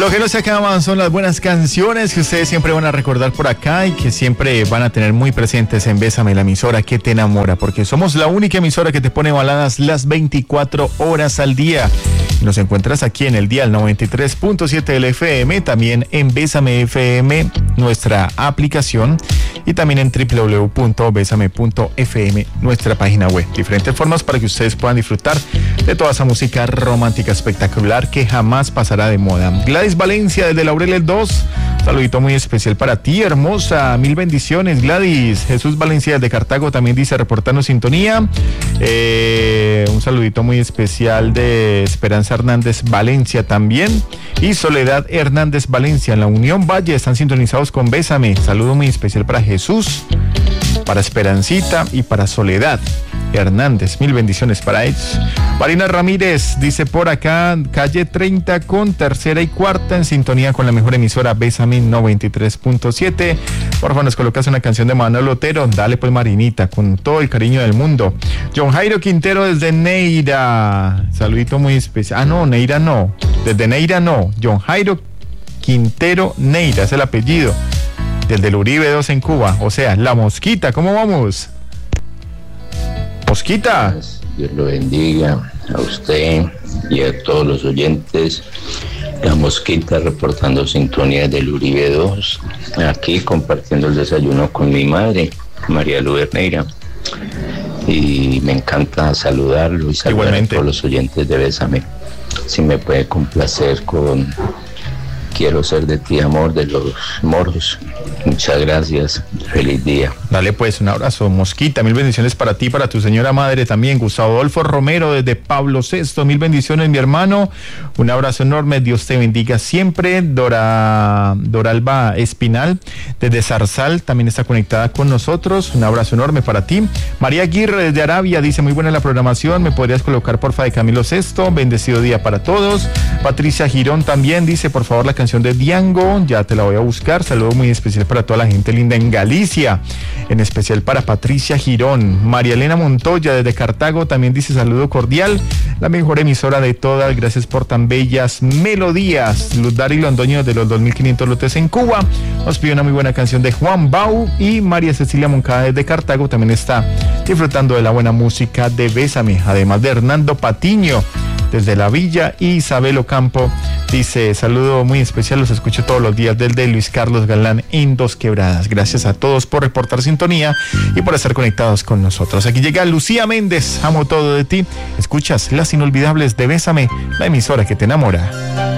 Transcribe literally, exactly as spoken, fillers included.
Lo que no se acaban son las buenas canciones que ustedes siempre van a recordar por acá y que siempre van a tener muy presentes en Bésame, la emisora que te enamora, porque somos la única emisora que te pone baladas las veinticuatro horas al día. Nos encuentras aquí en el dial noventa y tres punto siete del F M, también en Bésame F M, nuestra aplicación, y también en doble u doble u doble u punto besame punto f m, nuestra página web. Diferentes formas para que ustedes puedan disfrutar de toda esa música romántica espectacular que jamás pasará de moda. Gladys Valencia desde Laureles dos, saludito muy especial para ti, hermosa, mil bendiciones Gladys. Jesús Valencia desde Cartago también dice reportando sintonía. Eh, un saludito muy especial de Esperanza Hernández Valencia también, y Soledad Hernández Valencia en la Unión Valle están sintonizados con Bésame. Saludo muy especial para Jesús, para Esperancita y para Soledad Hernández, mil bendiciones para ellos. Marina Ramírez dice por acá, calle treinta con tercera y cuarta en sintonía con la mejor emisora Bésame noventa y tres punto siete. Por favor, nos colocas una canción de Manuel Otero. Dale pues, Marinita, con todo el cariño del mundo. John Jairo Quintero desde Neira, saludito muy especial. Ah, no, Neira no, desde Neira no, John Jairo Quintero Neira es el apellido, desde el Uribe dos en Cuba, o sea, La Mosquita. ¿Cómo vamos? Mosquita. Dios lo bendiga a usted y a todos los oyentes. La Mosquita reportando sintonía del Uribe dos, aquí compartiendo el desayuno con mi madre, María Luberneira. Y me encanta saludarlo y saludar Igualmente. a todos los oyentes de Bésame. Si me puede complacer con Quiero ser de ti, amor, de los Moros. Muchas gracias, feliz día. Dale pues, un abrazo, Mosquita, mil bendiciones para ti, para tu señora madre también. Gustavo Adolfo Romero desde Pablo sexto, mil bendiciones mi hermano, un abrazo enorme, Dios te bendiga siempre. Dora Doralba Espinal desde Zarzal también está conectada con nosotros, un abrazo enorme para ti. María Aguirre desde Arabia dice muy buena la programación, me podrías colocar porfa de Camilo Sesto, bendecido día para todos. Patricia Girón también dice por favor la canción de Diango, ya te la voy a buscar. Saludo muy especial para toda la gente linda en Galicia, en especial para Patricia Girón. María Elena Montoya desde Cartago también dice saludo cordial, la mejor emisora de todas, gracias por tan bellas melodías. Luz Dari Londoño de los dos mil quinientos lotes en Cuba nos pide una muy buena canción de Juan Bau, y María Cecilia Moncada desde Cartago también está disfrutando de la buena música de Bésame, además de Hernando Patiño desde la Villa, y Isabel Ocampo dice saludo muy especial, los escucho todos los días del de Luis Carlos Galán en Dos Quebradas. Gracias a todos por reportar sintonía y por estar conectados con nosotros. Aquí llega Lucía Méndez, amo todo de ti. Escuchas las inolvidables de Bésame, la emisora que te enamora.